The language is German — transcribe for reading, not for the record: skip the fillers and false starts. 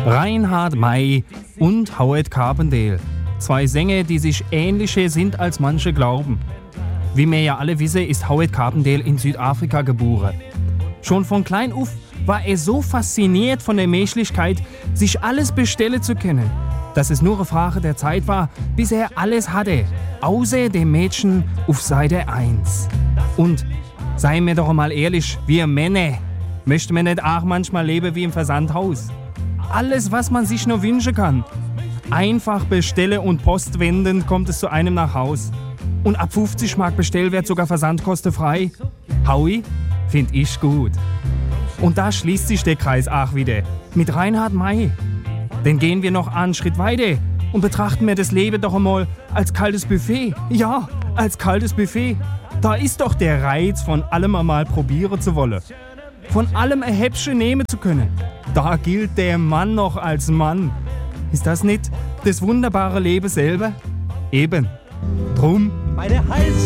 Reinhard May und Howard Carpendale. Zwei Sänger, die sich ähnlicher sind, als manche glauben. Wie wir ja alle wissen, ist Howard Carpendale in Südafrika geboren. Schon von klein auf war er so fasziniert von der Menschlichkeit, sich alles bestellen zu können, dass es nur eine Frage der Zeit war, bis er alles hatte, außer dem Mädchen auf Seite 1. Und seien wir doch mal ehrlich, wir Männer, möchten wir nicht auch manchmal leben wie im Versandhaus? Alles, was man sich nur wünschen kann. Einfach bestellen und postwendend kommt es zu einem nach Haus. Und ab 50 Mark Bestellwert sogar versandkostenfrei. Howie, find ich gut. Und da schließt sich der Kreis auch wieder. Mit Reinhard May. Denn gehen wir noch einen Schritt weiter und betrachten wir das Leben doch einmal als kaltes Buffet. Ja, als kaltes Buffet. Da ist doch der Reiz, von allem einmal probieren zu wollen. Von allem ein Häppchen nehmen zu können. Da gilt der Mann noch als Mann. Ist das nicht das wunderbare Leben selber? Eben. Drum. Meine Hals